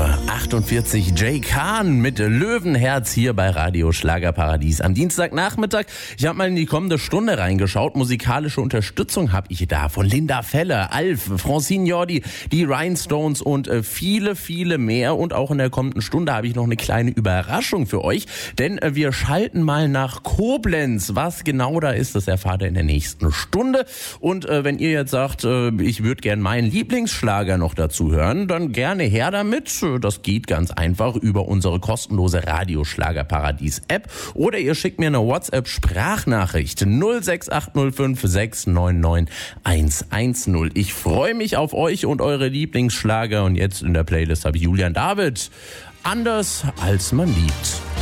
8:48 Jay Kahn mit Löwenherz hier bei Radio Schlagerparadies am Dienstagnachmittag. Ich habe mal in die kommende Stunde reingeschaut. Musikalische Unterstützung habe ich da von Linda Feller, Alf, Francine Jordi, die Rhinestones und viele, viele mehr. Und auch in der kommenden Stunde habe ich noch eine kleine Überraschung für euch, denn wir schalten mal nach Koblenz. Was genau da ist, das erfahrt ihr in der nächsten Stunde. Und wenn ihr jetzt sagt, ich würde gern meinen Lieblingsschlager noch dazu hören, dann gerne her damit. Das geht ganz einfach über unsere kostenlose Radio Schlagerparadies App oder ihr schickt mir eine WhatsApp-Sprachnachricht 06805 699 110. Ich freue mich auf euch und eure Lieblingsschlager und jetzt in der Playlist habe ich Julian David. Anders als man liebt.